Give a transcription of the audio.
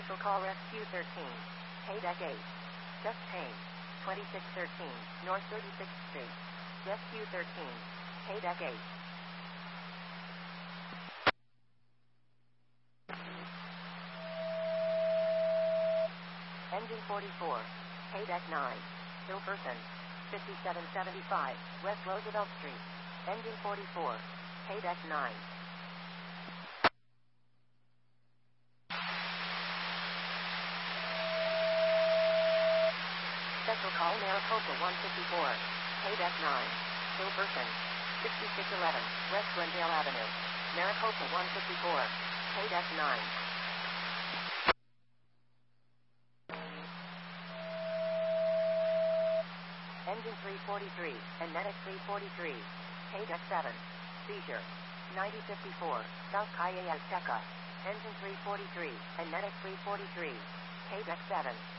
Special call Rescue 13. Paydeck 8. Just change. 2613 North 36th Street. Rescue 13. Paydeck 8. Engine 44. Paydeck 9. Ill person. 5775 West Roosevelt Street. Engine 44. Paydeck 9. Special call Maricopa 154. Paydeck 9. Ill person. 6611 West Glendale Avenue. Maricopa 154. Paydeck 9. Engine 343 and Medic 343. Paydeck 7. Seizure. 9054 South Calle Azteca. Engine 343 and Medic 343. Paydeck 7.